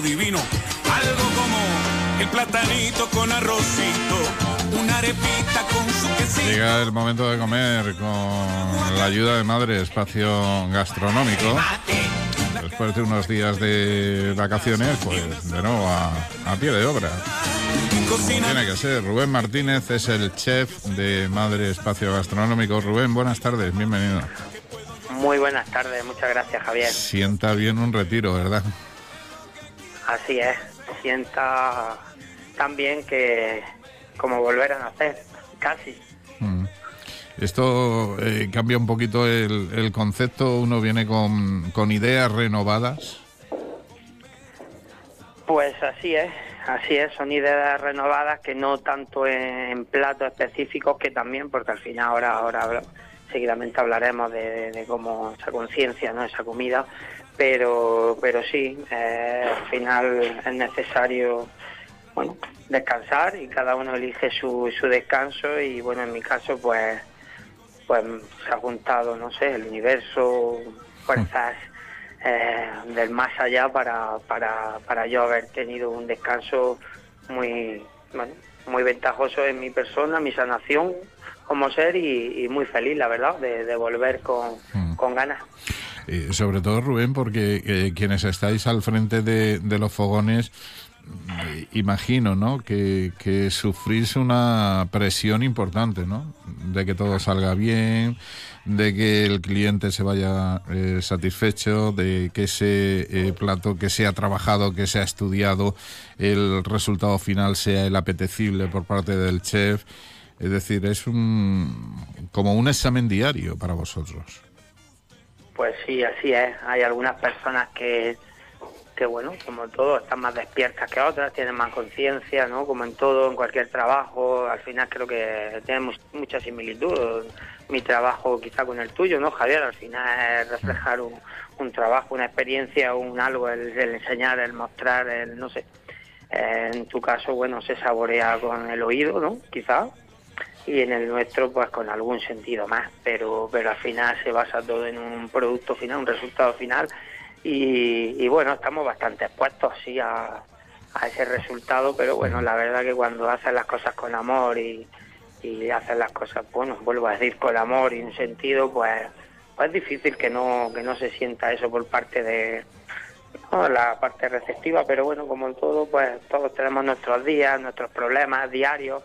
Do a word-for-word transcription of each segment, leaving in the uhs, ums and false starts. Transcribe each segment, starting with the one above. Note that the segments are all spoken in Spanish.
divino, algo como el platanito con arrocito, una arepita con su quesito. Llega el momento de comer con la ayuda de Madre Espacio Gastronómico. Después de unos días de vacaciones, pues de nuevo a, a pie de obra. Tiene que ser. Rubén Martínez es el chef de Madre Espacio Gastronómico. Rubén, buenas tardes, bienvenido. Muy buenas tardes, muchas gracias, Javier. Sienta bien un retiro, ¿verdad? Así es, sienta tan bien que como volver a nacer, casi. Mm. Esto eh, cambia un poquito el, el concepto, uno viene con, con ideas renovadas. Pues así es, así es, son ideas renovadas que no tanto en, en platos específicos, que también, porque al final ahora, ahora seguidamente hablaremos de, de, de cómo esa conciencia, ¿no?, esa comida, pero, pero sí, eh, al final es necesario, bueno, descansar y cada uno elige su, su descanso y bueno, en mi caso pues pues se ha juntado, no sé, el universo, fuerzas eh, del más allá para, para, para yo haber tenido un descanso muy, bueno, muy ventajoso en mi persona, mi sanación como ser y, y muy feliz, la verdad, de, de volver con, mm. con ganas. Eh, sobre todo, Rubén, porque eh, quienes estáis al frente de, de los fogones, eh, imagino, ¿no?, que, que sufrís una presión importante, ¿no?, de que todo salga bien, de que el cliente se vaya eh, satisfecho, de que ese eh, plato que sea trabajado, que sea estudiado, el resultado final sea el apetecible por parte del chef. Es decir, es un como un examen diario para vosotros. Pues sí, así es. Hay algunas personas que, que bueno, como todo, están más despiertas que otras, tienen más conciencia, ¿no? Como en todo, en cualquier trabajo. Al final creo que tiene mucha similitud mi trabajo quizá con el tuyo, ¿no, Javier? Al final es reflejar un, un trabajo, una experiencia, un algo, el, el enseñar, el mostrar, el no sé. Eh, en tu caso, bueno, se saborea con el oído, ¿no? Quizá. Y en el nuestro pues con algún sentido más, pero pero al final se basa todo en un producto final, un resultado final y, y bueno, estamos bastante expuestos sí a, a ese resultado, pero bueno, la verdad que cuando haces las cosas con amor y, y haces las cosas, bueno, vuelvo a decir, con amor y un sentido, pues, pues es difícil que no que no se sienta eso por parte de no, la parte receptiva, pero bueno, como en todo, pues todos tenemos nuestros días, nuestros problemas diarios.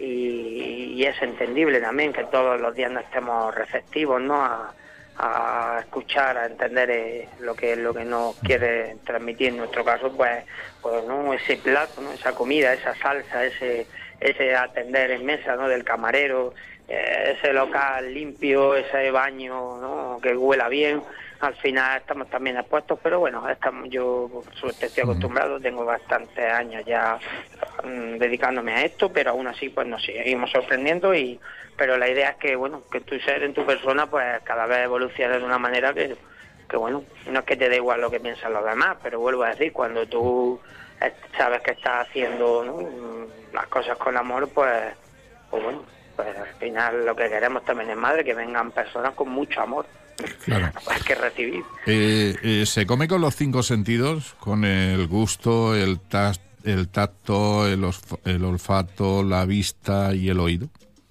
Y, y es entendible también que todos los días no estemos receptivos, ¿no?, a, a escuchar, a entender eh, lo que lo que nos quiere transmitir. En nuestro caso, pues, pues no, ese plato, ¿no?, esa comida, esa salsa, ese ese atender en mesa, ¿no?, del camarero, eh, ese local limpio, ese baño, ¿no?, que huela bien. Al final estamos también expuestos, pero bueno, estamos, yo por suerte estoy acostumbrado, tengo bastantes años ya um, dedicándome a esto, pero aún así pues nos seguimos sorprendiendo y pero la idea es que bueno, que tu ser en tu persona pues cada vez evolucione de una manera que, que bueno, no es que te dé igual lo que piensan los demás, pero vuelvo a decir, cuando tú sabes que estás haciendo, ¿no?, las cosas con amor, pues, pues bueno, pues al final lo que queremos también es Madre, que vengan personas con mucho amor. Claro. Hay que recibir. Eh, eh, ¿Se come con los cinco sentidos? Con el gusto, el, tas, el tacto, el, osf- el olfato, la vista y el oído.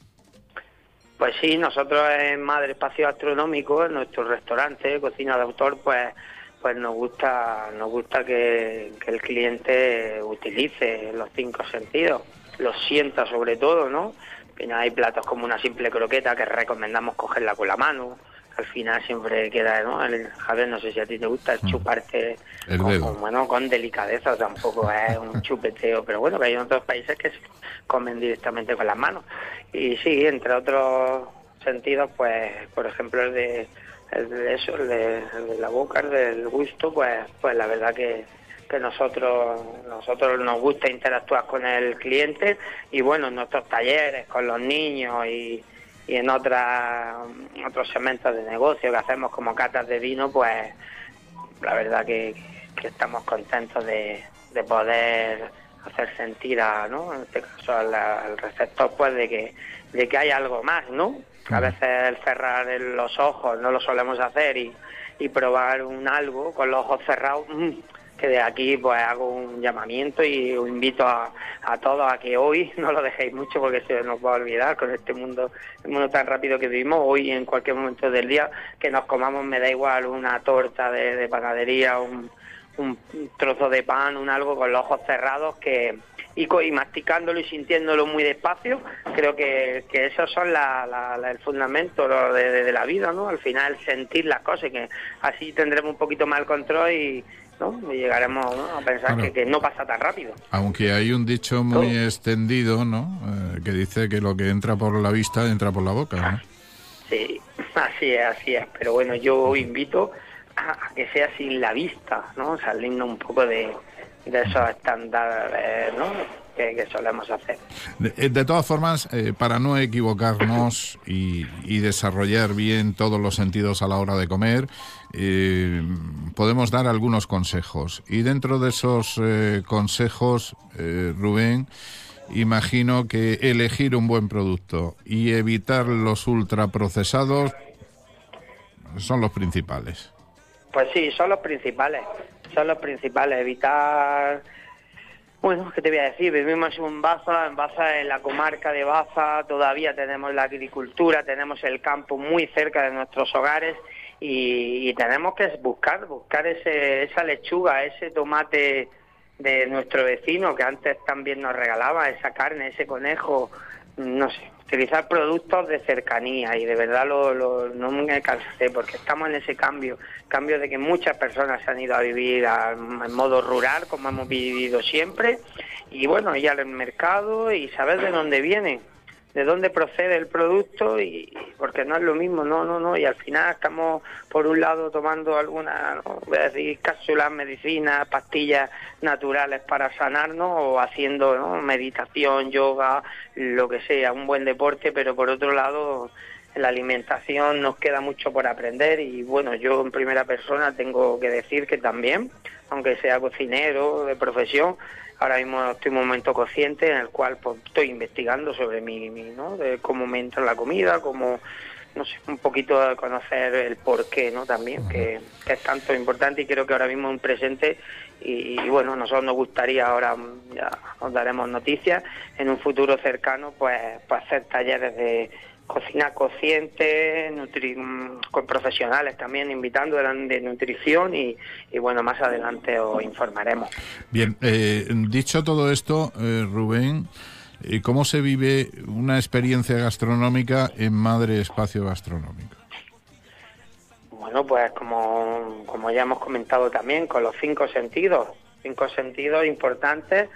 Pues sí, nosotros en Madre Espacio Gastronómico, en nuestro restaurante, cocina de autor, pues pues nos gusta nos gusta que, que el cliente utilice los cinco sentidos, los sienta sobre todo, ¿no? Que no hay platos como una simple croqueta que recomendamos cogerla con la mano. Al final siempre queda, ¿no? El, Javier, no sé si a ti te gusta el chuparte el con, dedo. con, bueno, con delicadeza, tampoco es un chupeteo, pero bueno, que hay otros países que se comen directamente con las manos. Y sí, entre otros sentidos, pues, por ejemplo, el de, el de eso, el de, el de la boca, el del gusto, pues, pues la verdad que que nosotros nosotros nos gusta interactuar con el cliente y bueno, en nuestros talleres con los niños y y en otras otros segmentos de negocio que hacemos como catas de vino, pues la verdad que, que estamos contentos de, de poder hacer sentir a, ¿no?, en este caso al, al receptor, pues de que de que hay algo más, ¿no? A veces el cerrar los ojos no lo solemos hacer y, y probar un algo con los ojos cerrados, mmm, que de aquí pues hago un llamamiento y os invito a, a todos a que hoy no lo dejéis mucho porque se nos va a olvidar con este mundo, el mundo tan rápido que vivimos, hoy en cualquier momento del día que nos comamos, me da igual, una torta de, de panadería, un, un trozo de pan, un algo con los ojos cerrados que y, y masticándolo y sintiéndolo muy despacio, creo que, que esos son la, la, la, el fundamento lo de, de, de la vida, ¿no? Al final sentir las cosas, que así tendremos un poquito más el control y, ¿no? y llegaremos, ¿no? a pensar claro. que, que no pasa tan rápido. Aunque hay un dicho muy Todo. extendido, ¿no? Eh, que dice que lo que entra por la vista entra por la boca, ¿no? Sí, así es, así es. Pero bueno, yo invito a, a que sea sin la vista, ¿no? Saliendo un poco de de esos estándares, ¿no? que, que solemos hacer. De, de todas formas, eh, para no equivocarnos y, y desarrollar bien todos los sentidos a la hora de comer, eh, podemos dar algunos consejos. Y dentro de esos eh, consejos, eh, Rubén, imagino que elegir un buen producto y evitar los ultraprocesados son los principales. Pues sí, son los principales. Son los principales, evitar, bueno, ¿qué te voy a decir? Vivimos en Baza, en Baza, en la comarca de Baza, todavía tenemos la agricultura, tenemos el campo muy cerca de nuestros hogares y, y tenemos que buscar, buscar ese, esa lechuga, ese tomate de nuestro vecino que antes también nos regalaba, esa carne, ese conejo, no sé, utilizar productos de cercanía y de verdad lo, lo, no me cansé porque estamos en ese cambio, cambio de que muchas personas se han ido a vivir a, en modo rural como hemos vivido siempre y bueno, ir al mercado y saber de dónde viene, de dónde procede el producto y porque no es lo mismo, no, no, no, y al final estamos por un lado tomando algunas, no, voy a decir, cápsulas, medicinas, pastillas naturales para sanarnos o haciendo, ¿no? meditación, yoga, lo que sea, un buen deporte, pero por otro lado en la alimentación nos queda mucho por aprender y bueno, yo en primera persona tengo que decir que también, aunque sea cocinero de profesión, ahora mismo estoy en un momento consciente en el cual pues, estoy investigando sobre mi, mi ¿no? de cómo me entra la comida, cómo, no sé, un poquito de conocer el porqué, ¿no? También, que, que es tanto importante y creo que ahora mismo es un presente y, y bueno, nosotros nos gustaría ahora, ya os daremos noticias, en un futuro cercano, pues, pues hacer talleres de cocina consciente, nutri con profesionales también, invitando de nutrición y, y bueno, más adelante os informaremos. Bien, eh, dicho todo esto, eh, Rubén, eh, ¿cómo se vive una experiencia gastronómica en Madre Espacio Gastronómico? Bueno, pues como, como ya hemos comentado también, con los cinco sentidos, cinco sentidos importantes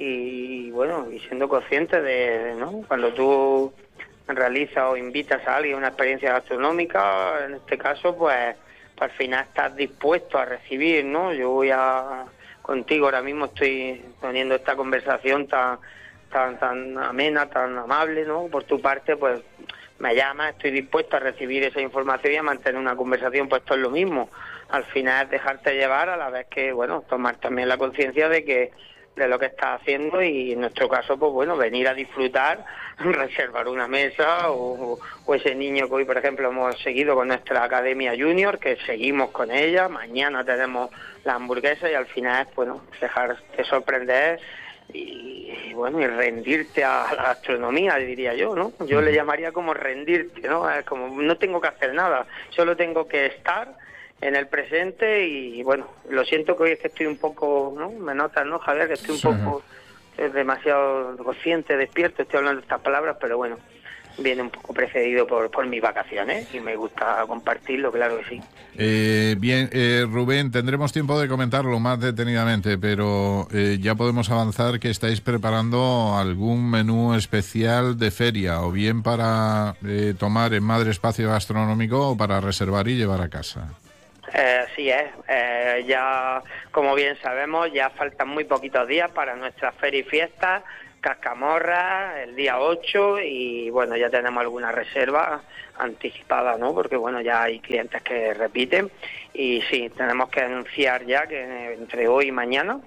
y bueno, y siendo consciente de, ¿no? Cuando tú realizas o invitas a alguien a una experiencia gastronómica, en este caso, pues, pues al final estás dispuesto a recibir, ¿no? Yo voy a contigo ahora mismo estoy teniendo esta conversación tan tan tan amena, tan amable, ¿no? Por tu parte, pues me llamas, estoy dispuesto a recibir esa información y a mantener una conversación, pues esto es lo mismo. Al final es dejarte llevar a la vez que, bueno, tomar también la conciencia de que de lo que estás haciendo y en nuestro caso, pues bueno, venir a disfrutar, reservar una mesa o, o ese niño que hoy, por ejemplo, hemos seguido con nuestra Academia Junior, que seguimos con ella, mañana tenemos la hamburguesa y al final es, bueno, dejarte sorprender y, y bueno, y rendirte a la gastronomía, diría yo, ¿no? Yo le llamaría como rendirte, ¿no? Es como no tengo que hacer nada, solo tengo que estar en el presente y bueno, lo siento que hoy es que estoy un poco, ¿no? Me notas, ¿no, Javier? Que estoy un sí. poco eh, demasiado consciente, despierto, estoy hablando de estas palabras, pero bueno, viene un poco precedido por, por mis vacaciones y me gusta compartirlo, claro que sí. Eh, bien, eh, Rubén, tendremos tiempo de comentarlo más detenidamente, pero eh, ya podemos avanzar que estáis preparando algún menú especial de feria, o bien para eh, tomar en Madre Espacio Gastronómico o para reservar y llevar a casa. Eh, sí es, eh, ya como bien sabemos ya faltan muy poquitos días para nuestra feria y fiesta, Cascamorra, el día ocho y bueno, ya tenemos alguna reserva anticipada, ¿no? Porque bueno, ya hay clientes que repiten y sí, tenemos que anunciar ya que entre hoy y mañana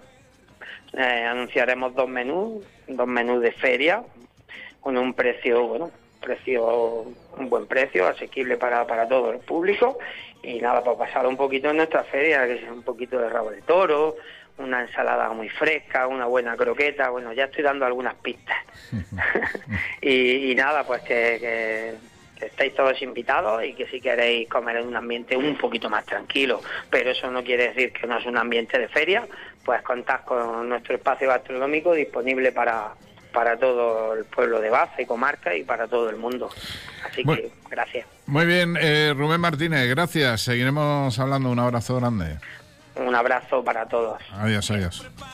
eh, anunciaremos dos menús, dos menús de feria con un precio, bueno, precio un buen precio, asequible para, para todo el público y nada, para pasar un poquito en nuestra feria, que es un poquito de rabo de toro, una ensalada muy fresca, una buena croqueta. Bueno, ya estoy dando algunas pistas. y, y nada, pues que, que, que estáis todos invitados y que si queréis comer en un ambiente un poquito más tranquilo, pero eso no quiere decir que no es un ambiente de feria, pues contad con nuestro espacio gastronómico disponible para, para todo el pueblo de Baza y comarca y para todo el mundo. Así Muy, que gracias. Muy bien, eh, Rubén Martínez, gracias. Seguiremos hablando. Un abrazo grande. Un abrazo para todos. Adiós, adiós.